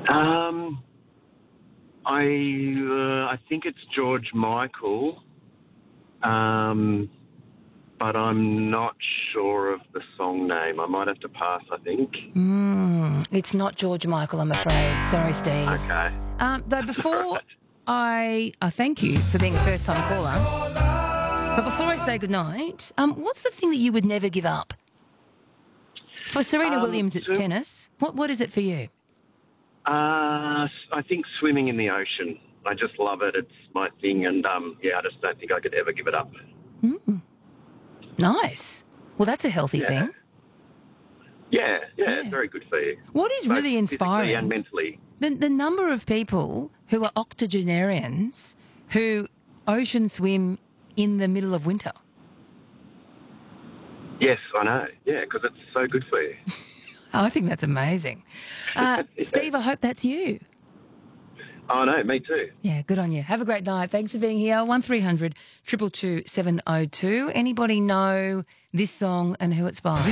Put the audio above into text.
Um, I think it's George Michael, but I'm not sure of the song name. I might have to pass, I think. It's not George Michael, I'm afraid. Sorry, Steve. Okay. Though before I thank you for being a first-time caller, but before I say goodnight, what's the thing that you would never give up? For Serena Williams, it's tennis. What is it for you? I think swimming in the ocean. I just love it. It's my thing, and I just don't think I could ever give it up. Nice. Well, that's a healthy thing. Yeah, it's very good for you. What is Both really inspiring? physically and mentally. The number of people who are octogenarians who ocean swim in the middle of winter. Yes, I know. Yeah, because it's so good for you. I think that's amazing. Steve, I hope that's you. Oh, no, me too. Yeah, good on you. Have a great night. Thanks for being here. 1300 222 702. Anybody know this song and who it's by?